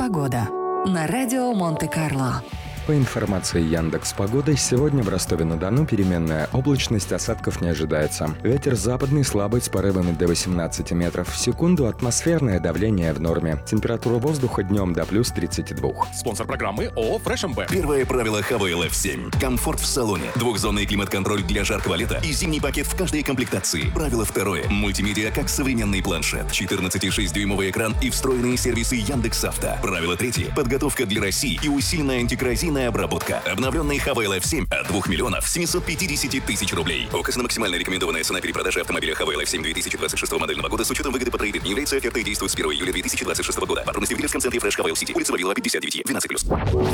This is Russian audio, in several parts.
Погода на радио Монте-Карло. По информации Яндекс.Погоды, сегодня в Ростове-на-Дону переменная облачность, осадков не ожидается. Ветер западный слабый с порывами до 18 метров в секунду, атмосферное давление в норме. Температура воздуха днем до плюс 32. Спонсор программы ООО «Фрэш МБ». Первое правило ХВЛ F7. Комфорт в салоне. Двухзонный климат-контроль для жаркого лета и зимний пакет в каждой комплектации. Правило второе. Мультимедиа как современный планшет. 14,6-дюймовый экран и встроенные сервисы Яндекс.Авто. Правило третье. Подготовка для России и усиленная антикоррозийная обработка. Обновленный ХВЛ F7 от 2 миллионов 750 тысяч рублей. Указана максимально рекомендованная цена перепродажи автомобиля ХВЛ F7 2026 модельного года с учетом выгоды по трейд-ин. Не является офертой, действует с 1 июля 2026 года. Подробности в дилерском центре Фрэш ХВЛ Сити. Улица Вавилова, 59, 12+.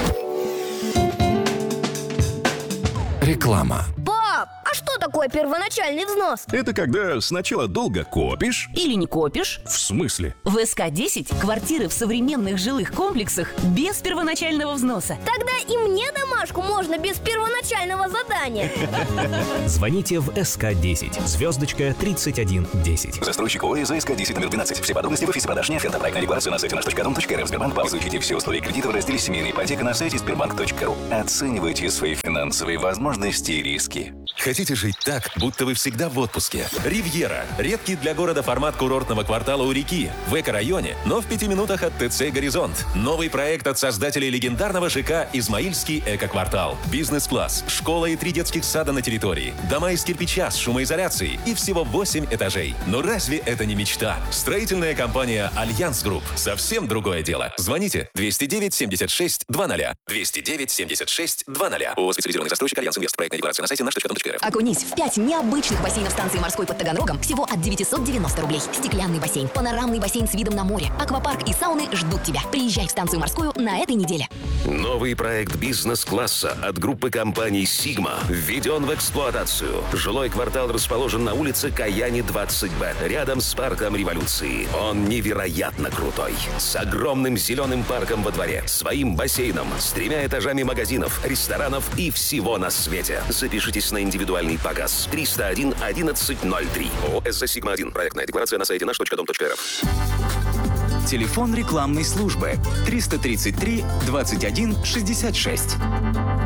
Реклама. Пап, а что такое первоначальный взнос? Это когда сначала долго копишь. Или не копишь? В смысле? В СК-10 квартиры в современных жилых комплексах без первоначального взноса. Тогда и мне домашку можно без первоначального задания. Звоните в СК-10, звездочка 3110. Застройщик ООО за СК-10 номер 12. Все подробности в офисе продаж не оферта. Проектная декларация на сайте наш.дом.рф. Сбербанк. Изучите все условия кредита в разделе «Семейная ипотека» на сайте sberbank.ru. Оценивайте свои финансовые возможности и риски. Хотите жить так, будто вы всегда в отпуске? «Ривьера» – редкий для города формат курортного квартала у реки, в эко-районе, но в 5 минутах от ТЦ «Горизонт». Новый проект от создателей легендарного ЖК «Измаильский эко-квартал». Бизнес-класс, школа и 3 детских сада на территории, дома из кирпича с шумоизоляцией и всего 8 этажей. Но разве это не мечта? Строительная компания «Альянс Групп». Совсем другое дело. Звоните 209 76 00. 209 76 00. ООО «Специализированный застройщик Альянс Инвест». Проектная декларация на сайте наш.дом.рф. Окунись в 5 необычных бассейнов станции морской под Таганрогом всего от 990 рублей. Стеклянный бассейн, панорамный бассейн с видом на море, аквапарк и сауны ждут тебя. Приезжай в станцию морскую на этой неделе. Новый проект бизнес-класса от группы компаний «Сигма» введен в эксплуатацию. Жилой квартал расположен на улице Каяни 20Б, рядом с парком Революции. Он невероятно крутой. С огромным зеленым парком во дворе, своим бассейном, с 3 этажами магазинов, ресторанов и всего на свете. Запишитесь на индивидуальный показ. 301 1103. ООО «СЗ Сигма-1». Проектная декларация на сайте наш.дом.рф. Телефон рекламной службы 333 21 66.